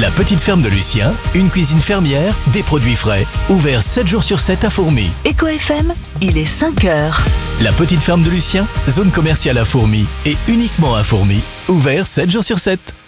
La petite ferme de Lucien, une cuisine fermière, des produits frais. Ouvert 7 jours sur 7 à Fourmies. Eco FM, il est 5h. La petite ferme de Lucien, zone commerciale à Fourmies et uniquement à Fourmies. Ouvert 7 jours sur 7.